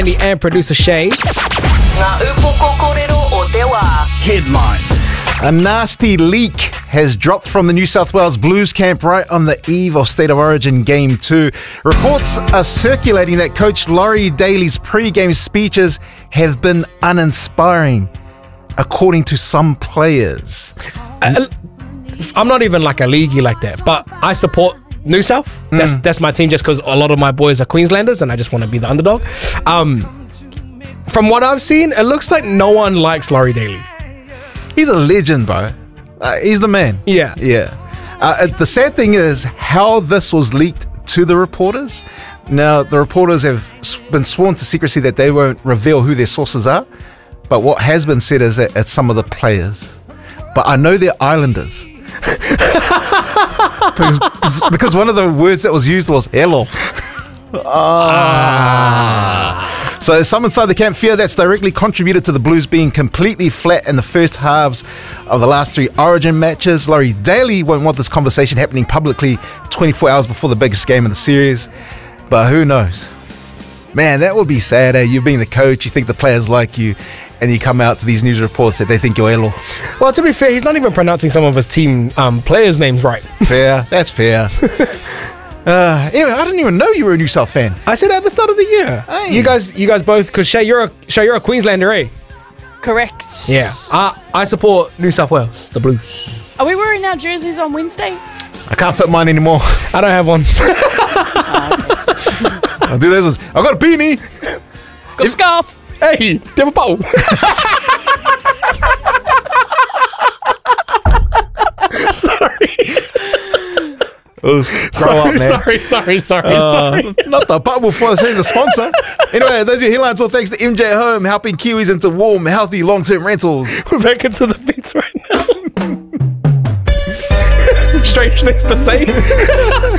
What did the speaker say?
Andy and producer Shay. Headlines. A nasty leak has dropped from the New South Wales Blues camp right on the eve of State of Origin Game 2. Reports are circulating that Coach Laurie Daly's pre-game speeches have been uninspiring, according to some players. I'm not even like a leaguey like that, but I support New South. That's my team just because a lot of my boys are Queenslanders and I just want to be the underdog. From what I've seen, it looks like no one likes Laurie Daly. He's a legend, bro. He's the man. Yeah. The sad thing is how this was leaked to the reporters. Now, the reporters have been sworn to secrecy that they won't reveal who their sources are. But what has been said is that it's some of the players. But I know they're Islanders. because one of the words that was used was hello. So some inside the camp fear that's directly contributed to the Blues being completely flat in the first halves of the last 3 Origin matches. Laurie Daly won't want this conversation happening publicly 24 hours before the biggest game of the series. But who knows? Man, that would be sad, eh? You've been the coach, you think the players like you, and you come out to these news reports that they think you're elo. Well, to be fair, he's not even pronouncing some of his team players' names right. Fair, that's fair. Anyway, I didn't even know you were a New South fan. I said at the start of the year. Hey. You guys both, because Shay, you're a Queenslander, eh? Correct. Yeah. I support New South Wales, the Blues. Are we wearing our jerseys on Wednesday? I can't fit mine anymore. I don't have one. I'll do this. I got a beanie. Got a scarf. Hey, you have a bottle. Sorry. Grow up, man. Sorry. Not the bubble for saying the sponsor. Anyway, those are your headlines. All thanks to MJ Home, helping Kiwis into warm, healthy, long-term rentals. We're back into the beats right now. Strange things to say.